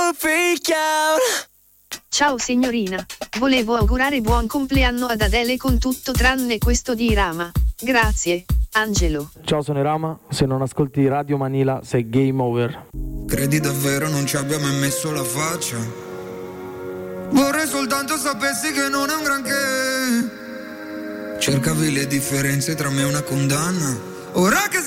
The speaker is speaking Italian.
freak out. Ciao signorina, volevo augurare buon compleanno ad Adele con tutto tranne questo di Irama. Grazie, Angelo. Ciao, sono Irama, se non ascolti Radio Manila sei game over. Credi davvero non ci abbia mai messo la faccia? Vorrei soltanto sapessi che non è un granché. Cercavi le differenze tra me e una condanna. Ora che